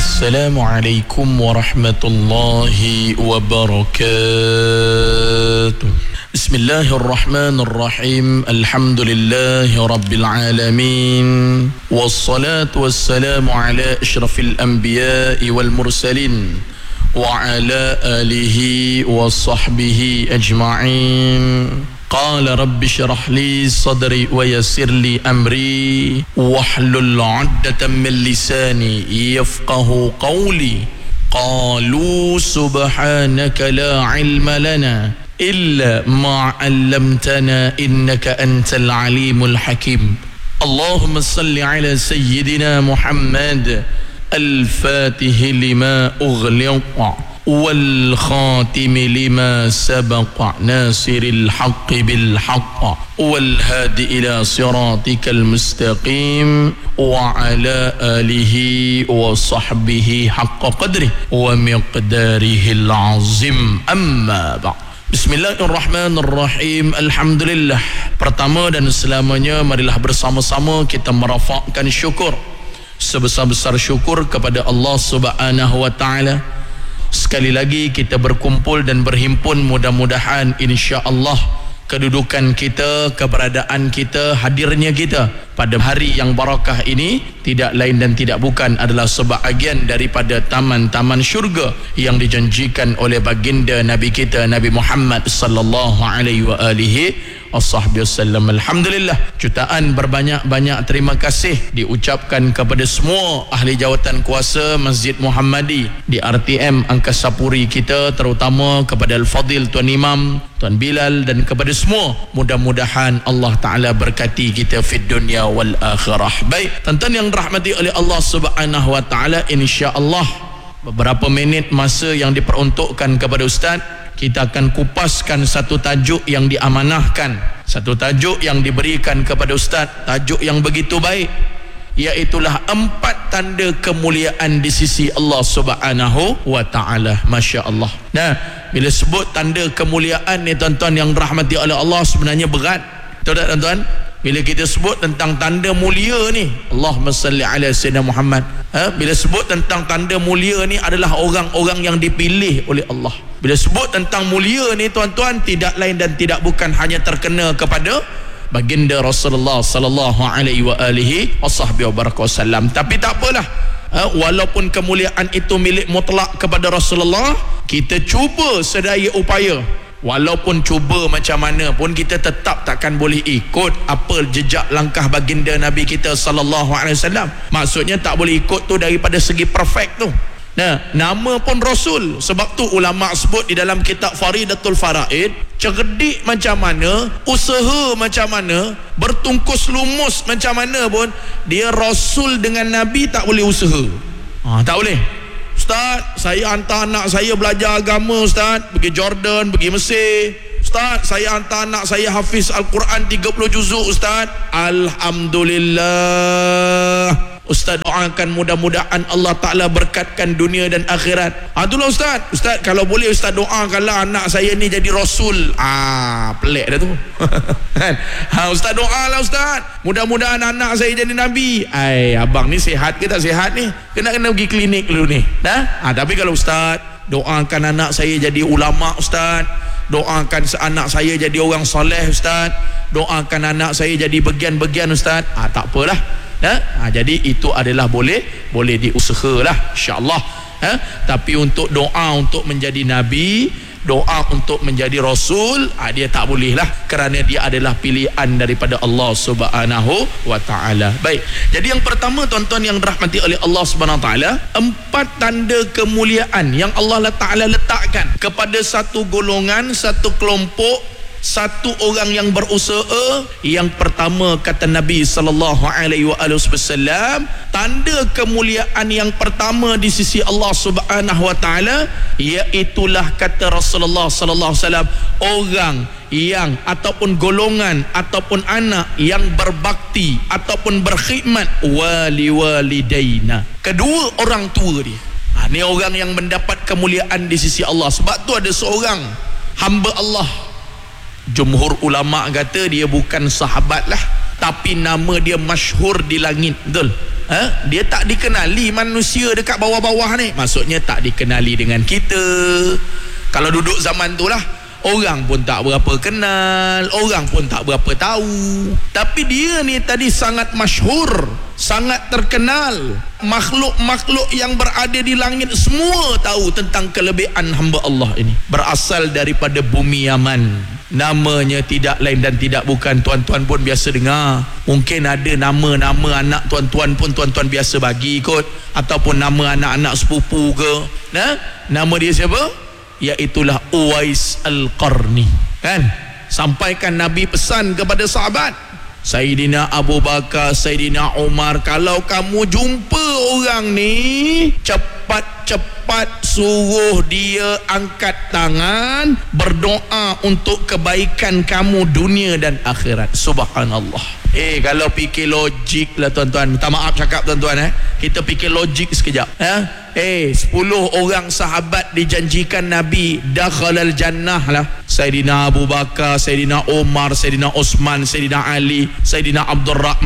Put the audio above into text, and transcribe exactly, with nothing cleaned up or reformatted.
Assalamualaikum warahmatullahi wabarakatuh. Bismillahirrahmanirrahim. Alhamdulillahi rabbil alamin. Wassalatu wassalamu ala asyrafil anbiya'i wal mursalin wa ala alihi wa sahbihi ajma'in. Qala rabbi syrah li sadri wa yassir li amri wahlul 'uqdatam min lisani yafqahu qawli. Qalu subhanaka la 'ilma lana illa ma 'allamtana innaka antal alimul hakim. Allahumma salli ala sayyidina Muhammad al-fatih lima ughliqa wal khatimi lima sabaqa nasiril haqqi bil haqq wal hadi ila siratikal mustaqim wa ala alihi wa sahbihi haqqa qadri wa miqdarihil azim. Amma ba'd. Bismillahirrahmanirrahim. Alhamdulillah. Pertama dan selamanya, marilah bersama-sama kita merafakkan syukur, sebesar-besar syukur kepada Allah Subhanahu wa taala. Sekali lagi kita berkumpul dan berhimpun, mudah-mudahan insya-Allah kedudukan kita, keberadaan kita, hadirnya kita pada hari yang barakah ini tidak lain dan tidak bukan adalah sebahagian daripada taman-taman syurga yang dijanjikan oleh baginda Nabi kita Nabi Muhammad sallallahu alaihi wa alihi wasallam. Alhamdulillah, jutaan berbanyak-banyak terima kasih diucapkan kepada semua ahli jawatan kuasa Masjid Muhammadi di R T M Angkasa Puri kita, terutama kepada Al-Fadil Tuan Imam, Tuan Bilal, dan kepada semua. Mudah-mudahan Allah Ta'ala berkati kita fid dunya wal akhirah. Baik, tuan-tuan yang dirahmati oleh Allah Subhanahu wa Ta'ala, insya-Allah beberapa minit masa yang diperuntukkan kepada Ustaz, kita akan kupaskan satu tajuk yang diamanahkan, satu tajuk yang diberikan kepada Ustaz, tajuk yang begitu baik, iaitulah empat tanda kemuliaan di sisi Allah Subhanahu wa Ta'ala. Masya Allah. Nah, bila sebut tanda kemuliaan ni tuan-tuan yang dirahmati oleh Allah, sebenarnya berat. Tahu tak tuan-tuan? Bila kita sebut tentang tanda mulia ni, Allahumma salli ala sayyidina Muhammad, ha? Bila sebut tentang tanda mulia ni adalah orang-orang yang dipilih oleh Allah. Bila sebut tentang mulia ni tuan-tuan, tidak lain dan tidak bukan hanya terkena kepada baginda Rasulullah sallallahu alaihi wa alihi wasallam. Tapi tak apalah, ha? Walaupun kemuliaan itu milik mutlak kepada Rasulullah, kita cuba sedaya upaya. Walaupun cuba macam mana pun, kita tetap takkan boleh ikut apa jejak langkah baginda Nabi kita sallallahu alaihi wasallam. Maksudnya tak boleh ikut tu daripada segi perfect tu. Nah, nama pun Rasul. Sebab tu ulama sebut di dalam kitab Faridatul Faraid, cerdik macam mana, usaha macam mana, bertungkus lumus macam mana pun, dia Rasul dengan Nabi tak boleh usaha. Ha, tak boleh. Ustaz, saya hantar anak saya belajar agama Ustaz, pergi Jordan, pergi Mesir. Ustaz, saya hantar anak saya hafiz Al-Quran tiga puluh juzuk Ustaz. Alhamdulillah. Ustaz doakan mudah-mudahan Allah Ta'ala berkatkan dunia dan akhirat. Ah, itulah Ustaz. Ustaz, kalau boleh Ustaz doakanlah anak saya ni jadi Rasul. Ah, pelik dah tu. Kan? Ha, Ustaz doalah Ustaz, mudah-mudahan anak saya jadi Nabi. Ai, abang ni sihat ke tak sihat ni? Kena-kena pergi klinik dulu ni. Dah? Ah, tapi kalau Ustaz doakan anak saya jadi ulama Ustaz, doakan anak saya jadi orang soleh Ustaz, doakan anak saya jadi bagian-bagian Ustaz. Ah, tak apalah. Ha? Ha, jadi itu adalah boleh boleh diusahalah insya-Allah. Ha? Tapi untuk doa untuk menjadi nabi, doa untuk menjadi rasul, ha, dia tak boleh lah, kerana dia adalah pilihan daripada Allah Subhanahu wa taala. Baik. Jadi yang pertama tuan-tuan yang dirahmati oleh Allah Subhanahu wa taala, empat tanda kemuliaan yang Allah Taala letakkan kepada satu golongan, satu kelompok, satu orang yang berusaha. Yang pertama, kata Nabi sallallahu alaihi wasallam, tanda kemuliaan yang pertama di sisi Allah Subhanahu wa taala, iaitulah kata Rasulullah sallallahu alaihi wasallam, orang yang ataupun golongan ataupun anak yang berbakti ataupun berkhidmat wali walidaina, kedua orang tua dia. Ha, ni orang yang mendapat kemuliaan di sisi Allah. Sebab tu ada seorang hamba Allah, jumhur ulama kata dia bukan sahabat lah, tapi nama dia masyhur di langit, betul? Ha? Dia tak dikenali manusia dekat bawah-bawah ni. Maksudnya tak dikenali dengan kita. Kalau duduk zaman tu lah, orang pun tak berapa kenal, orang pun tak berapa tahu. Tapi dia ni tadi sangat masyhur, sangat terkenal. Makhluk-makhluk yang berada di langit semua tahu tentang kelebihan hamba Allah ini. Berasal daripada bumi Yaman. Namanya tidak lain dan tidak bukan, tuan-tuan pun biasa dengar. Mungkin ada nama-nama anak tuan-tuan pun tuan-tuan biasa bagi kot, ataupun nama anak-anak sepupu ke. Nah, nama dia siapa? Iaitulah Uwais Al-Qarni. Kan? Sampaikan Nabi pesan kepada sahabat, Sayyidina Abu Bakar, Sayyidina Umar, kalau kamu jumpa orang ni, cepat-cepat suruh dia angkat tangan, berdoa untuk kebaikan kamu dunia dan akhirat. Subhanallah. Eh, kalau fikir logik lah tuan-tuan, minta maaf cakap tuan-tuan, eh kita fikir logik sekejap, eh eh sepuluh orang sahabat dijanjikan Nabi dakhalal jannah lah. Sayyidina Abu Bakar, Sayyidina Umar, Sayyidina Osman, Sayyidina Ali, Sayyidina Abdul Rahman,